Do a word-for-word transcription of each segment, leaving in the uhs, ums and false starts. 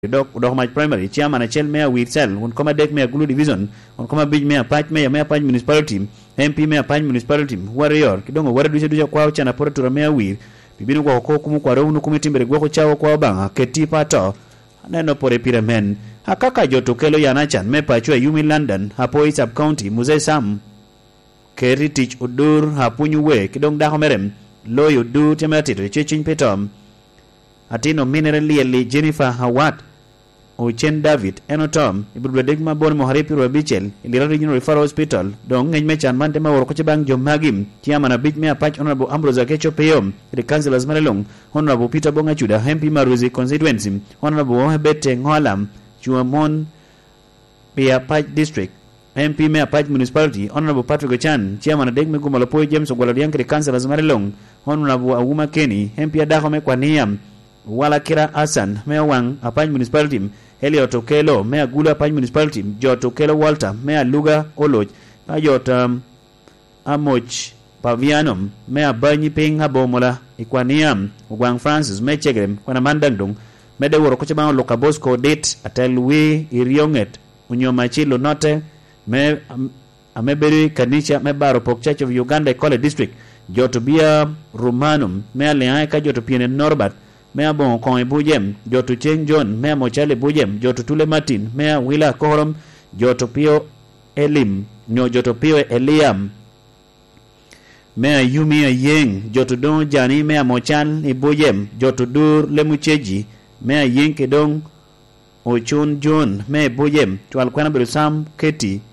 dok dok mach primary chairman achel mea Wirsel un koma dek mea Gulu division un koma bij mea pach mea mea pach municipality M P mea pach municipality warrior kidongo wara duja duja kwao chana pora tura mea wir bibinu kwa ko kumu kwa ronu kumitimbere kwa chao kwa banga keti pato neno pore piramen hakaka joto kelo yanachan me pachwa Yumi London hapo sub county Muzai Sam Keritich Udur hapunywe kidong daho merem loyo du tematito chechin petom atino mineral lieli Jennifer Hawat Ochen David Enotom ibudwe degma bon moharipi Robichel ilira regional referral hospital dong ngej mechan mante ma woro koche bang jom magim tiama na big mea patch honorable Ambrose Akecho Peyom the councillors Marelong honorable Peter Bonga Chuda M P Maruzi constituency honorable Ohebete Ngolam Chuamon Pia Patch district M P mea Patch municipality honorable Patrick Ochan chairman na degme gumalapo James Ogoladian the councillors Marelong honorable Aguma Kenny M P Adahome kwa Niam Wala Kira Hassan mea Wang Apach municipality Elliot Okelo mea Gula Apach municipality Jot Okelo Walter mea Luga Oloj Jot um, Amoch Pavianum mea Banyi Ping Habomola Ikwaniam Wang Francis mea Chegrem Kwana Mandangdong mede woro kuchibang Loka Bosco date Atelwi Irionget Unyomachilo Note me um, Ameberi Kanisha me Baro Pok Church of Uganda Kole District Jotobia Romanum mea Leaika Jotopiene Norbat mea bon kon bujem jotu Cheng John mea Mochale bujem jotu Tule Martin mea Wila Korom jotu Pio Elim nyo jotu Pio Eliam mea Yumi Yeng jotu Don Jani mea Mochal ibujem jotu Dur Lemucheji mea Yeng Kedong Ochun John mea bujem chwal kwena Berusam Keti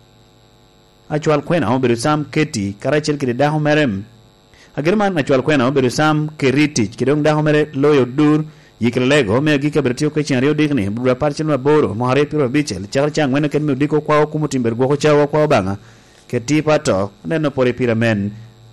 achwal kwena Berusam Keti Karachel Kidaho Merem Agirman natural kwena obedo Sam Keritich kidong daho mere loyo dur yikrelego me gika bertio ke chenrio digni bura parchel maboro mohare piro bichel char chang wena ken diko kwao kumutimber go chawo kwao banga keti pato neno pore piramen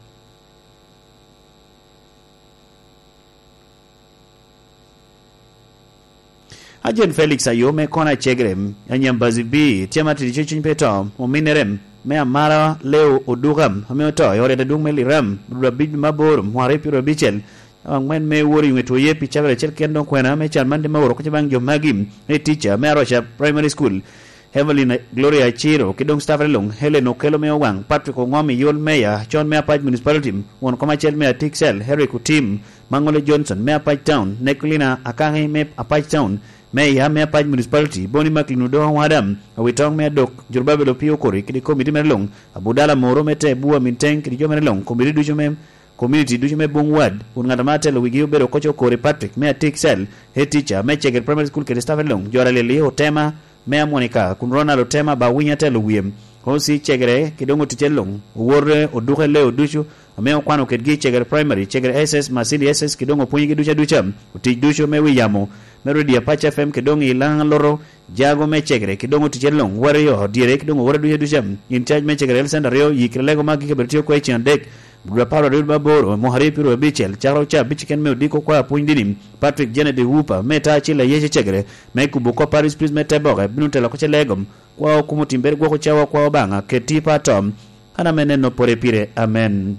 Ajen Felix Ayome kona chegrem anyambazi bi tiamati chichin petom o minerem me amara leo odugam ameoto yore da dung meliram bura bid mabor mware piro bichel angmen me wori weto yepi chavere chel kendo kwena me charmande maworo ko bang jomagim e teacher me arosha primary school Evelyn Gloria Chiro kidong staff long Helen Okelo me wang Patrick Ngomi yol meya John me apaj municipality won koma chel me Tixel Harry Kutim Mangole Johnson me apaj town Neklina Akahi me apaj town me ya me apaj municipality Boni Maklinu do wadam awitong me dok jurbabelo pio kori kidi committee merlong abudala moro mete buwa minteng kidi jo merlong committee du jome community du jome bong wad un ngata matel wigio bero kocho kori Patrick me Tixel he teacher me checker primary school kidi staff long jorale li hotema me Monica kun Ronald tema ba winya telo wiem hosi chegere kidongo titelong worre oduke leo duchu ameo kwano kedgi chegere primary chegere S S Masili S S kidongo punyi ducha ducha uti ducho me wiyamo Merodi Apache F M kidongo ilang loro jago me chegere kidongo titelong warrior dire kidongo worre ducha ducha in charge me chegere Elsanda Rio yikrelego magi ke bertio ko echandek Bura paro rilba boro mohari piro bichel charo cha bichiken me diko kwa pundinim Patrick Janet Hooper meta chile yeche chegere me kubuko Paris please meta boga binutela ko chelegom kwa kumutimber kwa chawa kwa banga ketipa tom ana meneno pore pire amen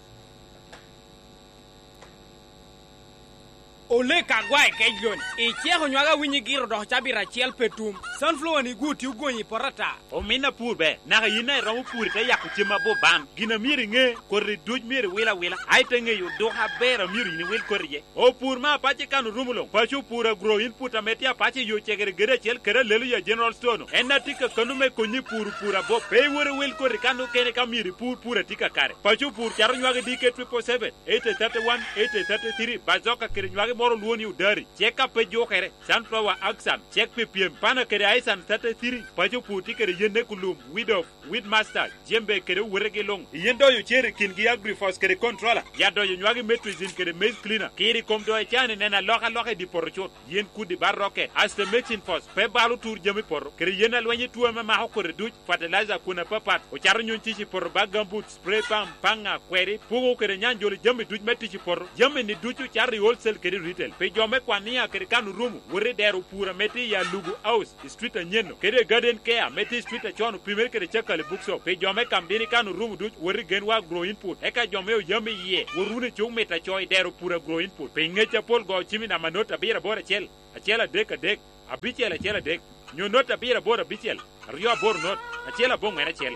Ole kagwai kejon e chego nywaga winyi giro do chabira chiel petum sunflower ni guti ugonyi porata o mina purbe na yina ramu puri ta yakutima bo bam gina miri nge korri duj miri wila wila ay tenge yu do ha bera miri ni wil korriye o pur ma pachi kanu rumulo pachu pura grow input ametia pachi yu chegere gere chel kere lelu ya general store enna tika kanu me konyi pur pura bo pe wore wil korri kanu kene kamiri pur pura tika kare pachu pur charo nywaga D K triple seven eight three one eight three three bazoka kere nywaga moro luoni udari check up jo kere sunflower aksam check pe piem pana kere aisan thirty-three pacho puti kere yende kulum widow with master jembe kere werege long yendo yo chere kingi agri force kere controller yado yo nywagi metrizin kere maize cleaner kiri komdo e chane nena loka loka di porchot yen kudi barroke as the medicine force pe balu tour jemi por kere yena lwenye tuwa ma ma ko reduc fertilizer kuna papat o char nyon tichi por bagambut spray pam panga kweri pugo kere nyanjoli jemi duc metichi por jemi ni ducu char wholesale kere retail pe jome kwania kere kanu rumu wore deru pura meti ya lugu house street anyeno kere garden care meti street chonu primer kere chakale bookshop pe jome kambini kanu rumu duc wore genwa grow input eka jome o yame ye worune chung meta choy deru pura grow input pe ngecha pol go chimi na manota bira bora chel achela deka dek abichiel achiel adek nyo not abiro aboro abichiel ariyo aboro not achiel aboro ng'wen achiel.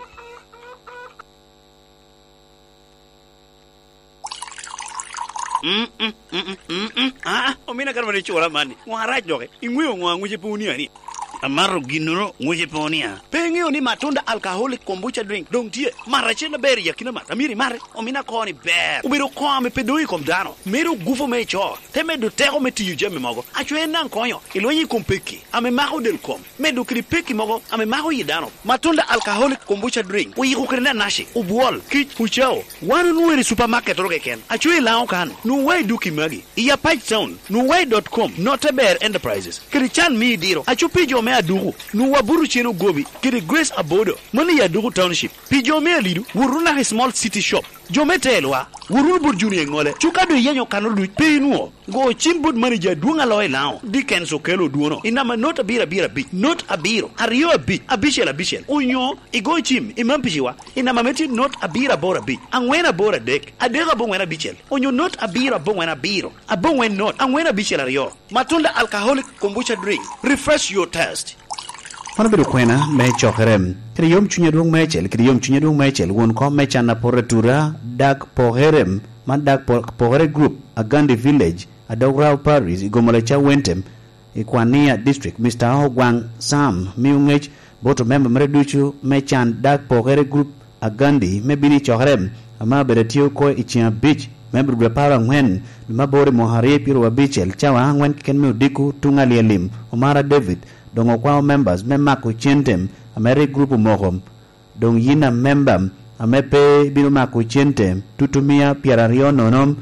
Mm mm mm mm mm ah omina kar mane chola mani waraj doge ing'weyo ngwa ng'weche puni ani amaro ginoro ng'weche puni a peng'eyo ni matunda alcoholic kombucha drink dong tie marachiel ber yakina mata miri mare omina koni ber ubiro kome pedoi kom dano mero gufo me cho temedo teko metiyo jeme mogo achwe nan konyo ilwenyi kompeki ame mako del kom medo kri peki mogo ame mako yidano matunda alcoholic kombucha drink uyi kukrina nashi ubwol kich uchao wanu nuweri supermarket roge ken achwe lao kan nuwei duki magi iya page town nuwei dot com noteber enterprises krichan mi diro achupi jo me adugu nuwa buru cheno gobi kiri Grace Abodo mani ya dugu township pijo me alidu wuruna small city shop jometelwa wurul burjuni ngole chukado yenyo kanodu pinuo go chimbud mani ja duanga loy lao Dickens okelo duono inama not abira bira bi not abiro ariyo abi abishel abishel unyo igo chim imampishiwa inama meti not abira bora bi angwena bora dek adega bongwena bichel unyo not abira bongwena biro abongwen not angwena bichel ariyo matunda alcoholic kombucha drink refresh your taste. Mano bedo kwena me chokerem kiri yom chunya duong mechel kiri yom chunya duong mechel won ko mechana poretura dak poherem man dak pohere group Agandi village Adograu Paris igomole cha wentem ikwania district Mister Ogwang Sam miungech boto member mreduchu mechan dak pohere group Agandi mebini chokerem ama beretio ko ichia beach member group para ngwen mabore mohare piro wa bichel chawa ngwen ken me diku tungali elim Omara David dongo kwao members me mako chentem ameri group mohom dong yina member amepe bino mako chentem tutumia piarario nonom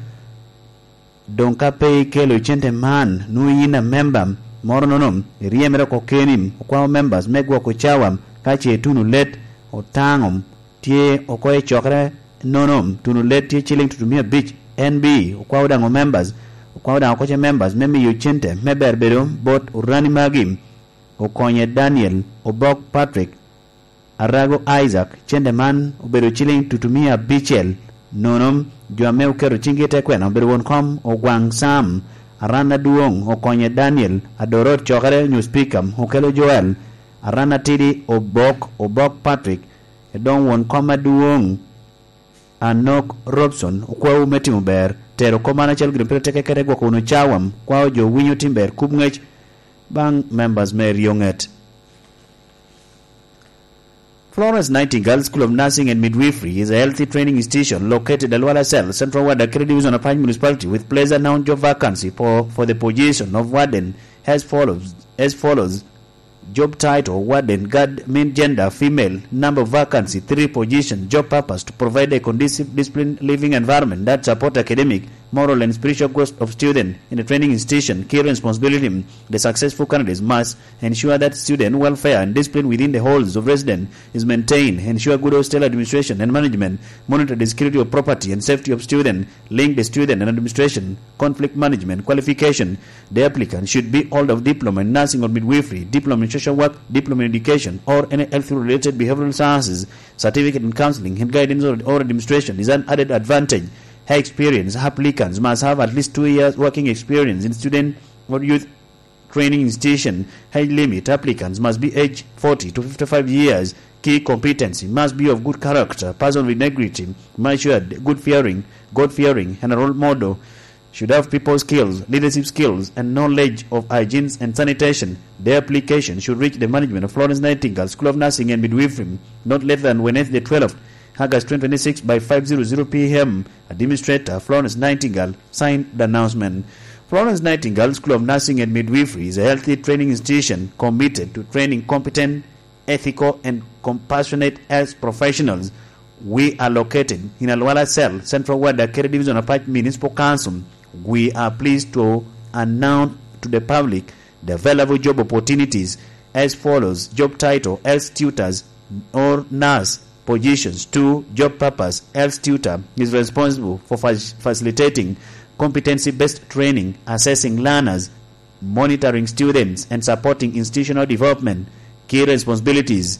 dong kape kelo chentem man nu yina member moro nonom riemero ko kenim kwao members megwo ko chawam kache tunu let otangom tie okoe chokre nonom tunu let tie chilling tutumia beach N B kwao dango members kwao dango koche members memi yo chentem meber bedo bot urani magim Okonye Daniel Obok Patrick Arago Isaac Chendeman obedo chilling tutumia bichel nonom juame ukero chingete kwena obedo wonkom Ogwang Sam Arana Duong Okonye Daniel Adorot Chokere News Speaker Okelo Joel Arana Tidi Obok Obok Patrick Edong Wonkoma Duong Anok Robson Okwa umeti muber Tero komana chel grimpere teke kere kwa kuno chawam Kwa jo winyo timber kubngech Bang members may Rionget. Florence Nightingale School of Nursing and Midwifery is a healthy training institution located at Alwala Cell, Central Ward, Akere Division of Pine Municipality, with place announced job vacancy for, for the position of warden as follows. As follows. Job title, warden, guard, mean gender, female, number of vacancy, three positions, job purpose, to provide a conducive, disciplined living environment that support academic, moral and spiritual growth of students in a training institution. Key responsibility, the successful candidates must ensure that student welfare and discipline within the halls of residence is maintained, ensure good hostel administration and management, monitor the security of property and safety of student, link the student and administration, conflict management, qualification. The applicant should be hold of diploma in nursing or midwifery, diploma in social work, diploma in education, or any health-related behavioral sciences, certificate in counseling and guidance or, or administration is an added advantage. High experience applicants must have at least two years working experience in student or youth training institution. Age limit applicants must be aged forty to fifty-five years. Key competency must be of good character, person with integrity, matured, good fearing, God-fearing, and a role model. Should have people skills, leadership skills, and knowledge of hygiene and sanitation. The application should reach the management of Florence Nightingale School of Nursing and Midwifery not later than Wednesday the twelfth August twenty twenty-six by five hundred p m Administrator Florence Nightingale signed the announcement. Florence Nightingale School of Nursing and Midwifery is a healthy training institution committed to training competent, ethical, and compassionate health professionals. We are located in Alwala Cell, Central Ward, Akere Division of Pine Municipal Council. We are pleased to announce to the public the available job opportunities as follows. Job title, health tutors or nurse. Positions. Two, job purpose. Health tutor is responsible for facilitating competency-based training, assessing learners, monitoring students, and supporting institutional development. Key responsibilities: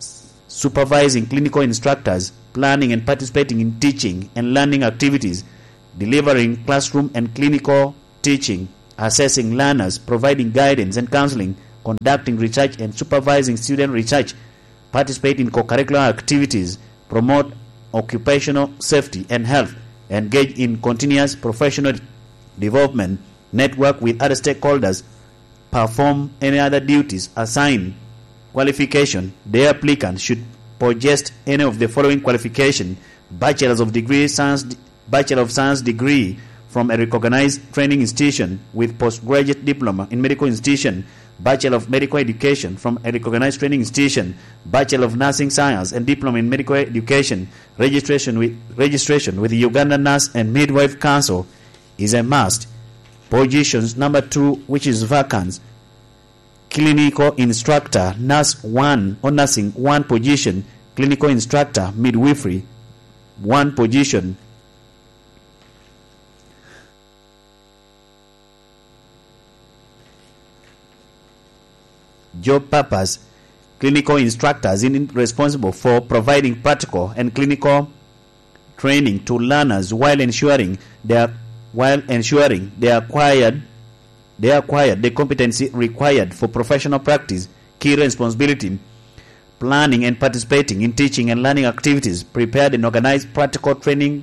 supervising clinical instructors, planning and participating in teaching and learning activities, delivering classroom and clinical teaching, assessing learners, providing guidance and counseling, conducting research and supervising student research, participate in co-curricular activities, promote occupational safety and health, engage in continuous professional development, network with other stakeholders, perform any other duties assigned. Qualification: the applicant should possess any of the following qualification: Bachelor's of Degree Science, Bachelor of Science degree from a recognized training institution with postgraduate diploma in medical institution, Bachelor of Medical Education from a recognized training institution, Bachelor of Nursing Science and diploma in medical education. Registration with registration with the Uganda Nurse and Midwife Council is a must. Positions number two, which is vacant: clinical instructor, nurse one or nursing one position, clinical instructor, midwifery one position. Job purpose: clinical instructors in responsible for providing practical and clinical training to learners while ensuring their while ensuring they acquired they acquired the competency required for professional practice. Key responsibility: planning and participating in teaching and learning activities, prepared and organized practical training,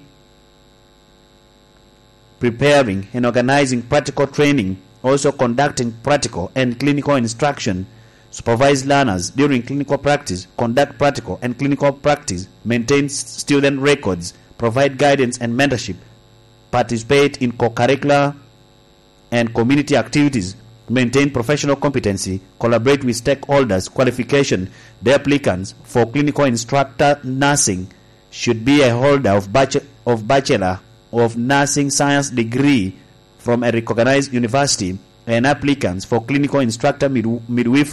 preparing and organizing practical training, also conducting practical and clinical instruction, supervise learners during clinical practice, conduct practical and clinical practice, maintain student records, provide guidance and mentorship, participate in co-curricular and community activities, maintain professional competency, collaborate with stakeholders. Qualification: the applicants for clinical instructor nursing should be a holder of, bachelor, of Bachelor of Nursing Science degree from a recognized university, and applicants for clinical instructor mid- midwifery